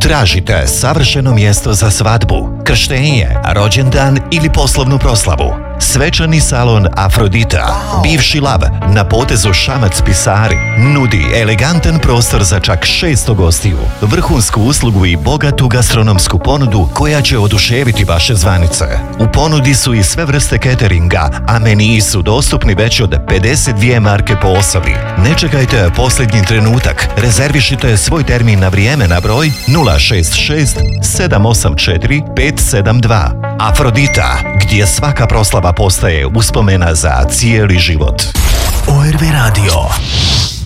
Tražite savršeno mjesto za svadbu, krštenje, rođendan ili poslovnu proslavu. Svečani salon Afrodita, bivši Lav, na potezu Šamac-Pisari, nudi elegantan prostor za čak 600 gostiju, vrhunsku uslugu i bogatu gastronomsku ponudu koja će oduševiti vaše zvanice. U ponudi su i sve vrste cateringa, a meniji su dostupni već od 52 marke po osobi. Ne čekajte posljednji trenutak, rezervišite svoj termin na vrijeme na broj 066 784 572. Afrodita, gdje svaka proslava postaje uspomena za cijeli život. ORV Radio.